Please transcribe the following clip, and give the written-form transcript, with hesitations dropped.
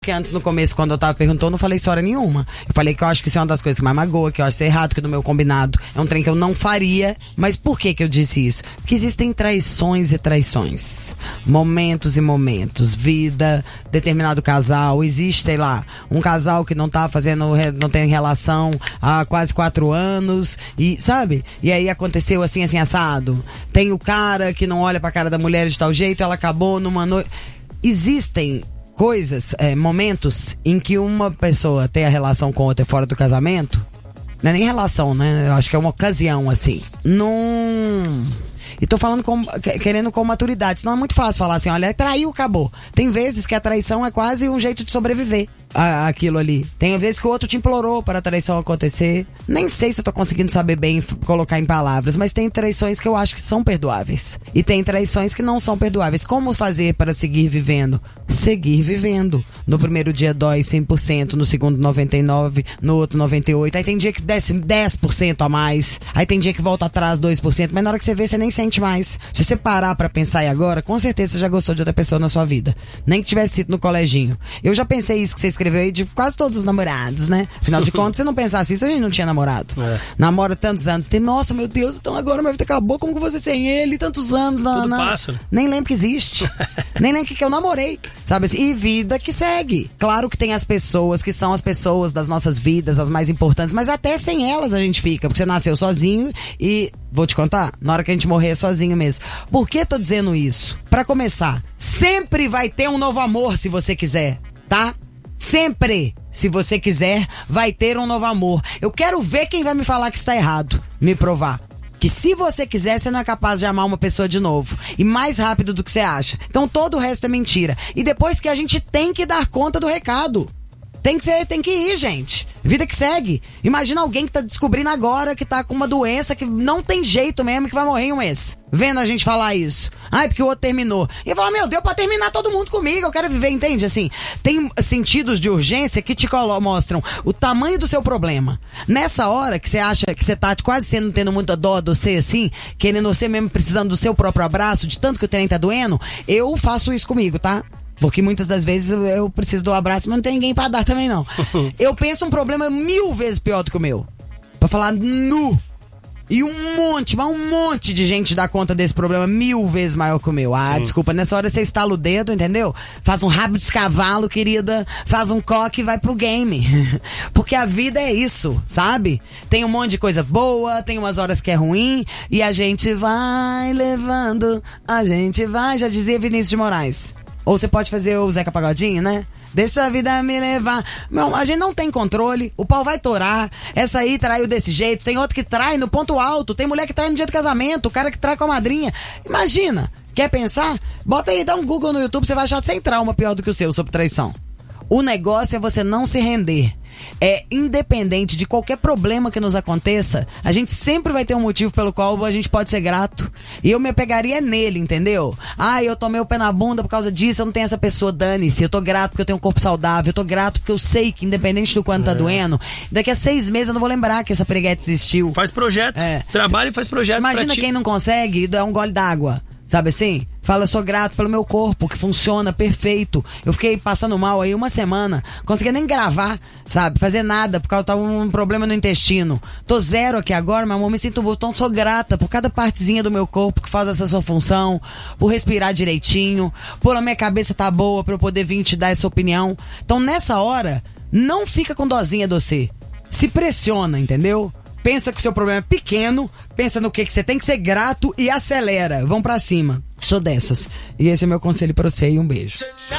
Que antes, no começo, quando eu tava perguntando, eu não falei história nenhuma. Eu falei que eu acho que isso é uma das coisas que mais magoa, que eu acho isso errado, que do meu combinado é um trem que eu não faria. Mas por que eu disse isso? Porque existem traições e traições. Momentos e momentos. Vida, determinado casal. Existe, sei lá, um casal que não tá fazendo, não tem relação há quase 4 anos. E, sabe? E aí aconteceu assim, assado. Tem o cara que não olha pra cara da mulher de tal jeito, ela acabou numa noite. Existem coisas, momentos em que uma pessoa tem a relação com outra fora do casamento. Não é nem relação, né? Eu acho que é uma ocasião, assim. E tô falando querendo com maturidade. Senão é muito fácil falar assim, olha, traiu, acabou. Tem vezes que a traição é quase um jeito de sobreviver aquilo ali. Tem vezes que o outro te implorou para a traição acontecer. Nem sei se eu tô conseguindo saber bem colocar em palavras, mas tem traições que eu acho que são perdoáveis. E tem traições que não são perdoáveis. Como fazer para seguir vivendo? Seguir vivendo. No primeiro dia dói 100%, no segundo 99%, no outro 98%. Aí tem dia que desce 10% a mais. Aí tem dia que volta atrás 2%, mas na hora que você vê, você nem sente mais. Se você parar pra pensar aí agora, com certeza você já gostou de outra pessoa na sua vida. Nem que tivesse sido no coleginho. Eu já pensei isso que você escreveu aí de quase todos os namorados, né? Afinal de contas, se não pensasse isso, a gente não tinha namorado. Namora tantos anos, nossa, meu Deus, então agora minha vida acabou, como que você sem ele? Tantos anos, tudo passa. Nem lembro que existe. Nem lembro que eu namorei, sabe assim? E vida que segue. Claro que tem as pessoas que são as pessoas das nossas vidas, as mais importantes, mas até sem elas a gente fica, porque você nasceu sozinho e, vou te contar, na hora que a gente morrer é sozinho mesmo. Por que tô dizendo isso? Pra começar, sempre vai ter um novo amor se você quiser, tá? Sempre, se você quiser, vai ter um novo amor. Eu quero ver quem vai me falar que está errado, me provar. Que se você quiser, você não é capaz de amar uma pessoa de novo. E mais rápido do que você acha. Então todo o resto é mentira. E depois que a gente tem que dar conta do recado. Tem que ir, gente. Vida que segue. Imagina alguém que tá descobrindo agora que tá com uma doença que não tem jeito mesmo, que vai morrer em um mês. Vendo a gente falar isso. Ai, porque o outro terminou. E eu falo, meu Deus, pra terminar todo mundo comigo, eu quero viver, entende? Assim, tem sentidos de urgência que te mostram o tamanho do seu problema. Nessa hora que você acha que você tá quase tendo muita dó de você, assim, querendo você mesmo precisando do seu próprio abraço, de tanto que o trem tá doendo, eu faço isso comigo, tá? Porque muitas das vezes eu preciso do abraço, mas não tem ninguém pra dar também, não. Eu penso um problema 1000 vezes pior do que o meu. Pra falar nu. E um monte de gente dá conta desse problema 1000 vezes maior que o meu. Ah, sim. Desculpa, nessa hora você estala o dedo, entendeu? Faz um rabo de cavalo, querida. Faz um coque e vai pro game. Porque a vida é isso, sabe? Tem um monte de coisa boa, tem umas horas que é ruim, e a gente vai levando, a gente vai, já dizia Vinícius de Moraes. Ou você pode fazer o Zeca Pagodinho, né? Deixa a vida me levar. Não, a gente não tem controle, o pau vai torar. Essa aí traiu desse jeito, tem outro que trai no ponto alto, tem mulher que trai no dia do casamento, o cara que trai com a madrinha. Imagina, quer pensar? Bota aí, dá um Google no YouTube, você vai achar sem trauma pior do que o seu sobre traição. O negócio é você não se render. É independente de qualquer problema que nos aconteça, a gente sempre vai ter um motivo pelo qual a gente pode ser grato. E eu me apegaria nele, entendeu? Ah, eu tomei o pé na bunda por causa disso, eu não tenho essa pessoa, dane-se. Eu tô grato porque eu tenho um corpo saudável, eu tô grato porque eu sei que independente do quanto tá doendo, daqui a 6 meses eu não vou lembrar que essa preguete existiu. Faz projeto, trabalha e faz projeto. Imagina quem não consegue dar um gole d'água. Sabe assim? Fala, eu sou grato pelo meu corpo, que funciona perfeito. Eu fiquei passando mal aí 1 semana. Conseguia nem gravar, sabe? Fazer nada, porque eu tava um problema no intestino. Tô 0 aqui agora, meu amor, me sinto bom. Então sou grata por cada partezinha do meu corpo que faz essa sua função, por respirar direitinho, por a minha cabeça tá boa pra eu poder vir te dar essa opinião. Então nessa hora, não fica com dozinha de você. Se pressiona, entendeu? Pensa que o seu problema é pequeno, pensa no que você tem que ser grato e acelera. Vão pra cima. Sou dessas. E esse é meu conselho pra você e um beijo.